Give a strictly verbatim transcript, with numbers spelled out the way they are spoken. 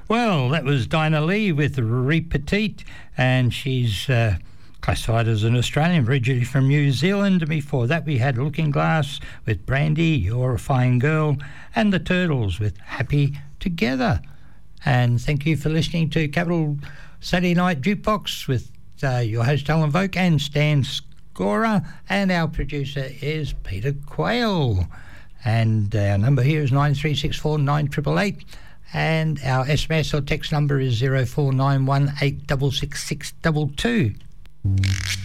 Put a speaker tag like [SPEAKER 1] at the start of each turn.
[SPEAKER 1] Well, that was Dinah Lee with Repetite, and she's uh, classified as an Australian, originally from New Zealand. And before that, we had Looking Glass with Brandy, You're a Fine Girl, and the Turtles with Happy Together. And thank you for listening to Capital Saturday Night Jukebox with uh, your host, Alan Voke, and Stan Scorer, and our producer is Peter Quayle. And our number here is nine three six four nine eight eight eight. And our S M S or text number is zero four nine one eight six six six two two.